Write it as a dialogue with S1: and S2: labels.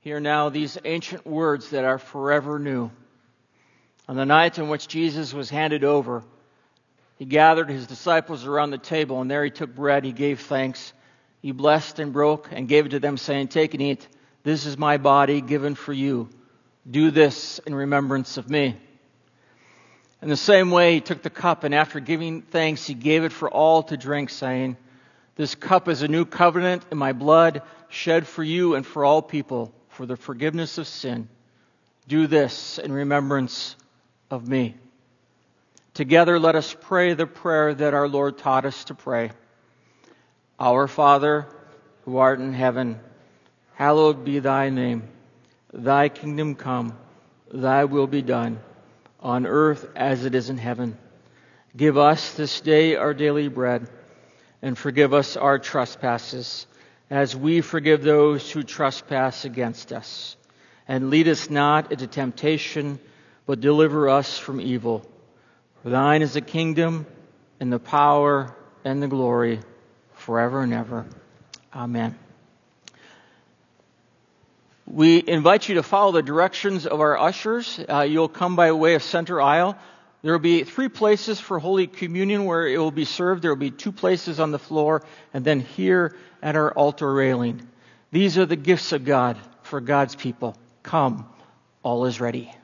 S1: Hear now these ancient words that are forever new. On the night in which Jesus was handed over, he gathered his disciples around the table, and there he took bread, he gave thanks, he blessed and broke and gave it to them, saying, "Take and eat. This is my body given for you. Do this in remembrance of me." In the same way, he took the cup, and after giving thanks, he gave it for all to drink, saying, "This cup is a new covenant in my blood, shed for you and for all people, for the forgiveness of sin. Do this in remembrance of me." Together, let us pray the prayer that our Lord taught us to pray. Our Father, who art in heaven, hallowed be thy name. Thy kingdom come, thy will be done, on earth as it is in heaven. Give us this day our daily bread, and forgive us our trespasses, as we forgive those who trespass against us. And lead us not into temptation, but deliver us from evil. For thine is the kingdom, and the power, and the glory, forever and ever. Amen. We invite you to follow the directions of our ushers. You'll come by way of center aisle. There will be 3 places for Holy Communion where it will be served. There will be 2 places on the floor, and then here at our altar railing. These are the gifts of God for God's people. Come, all is ready.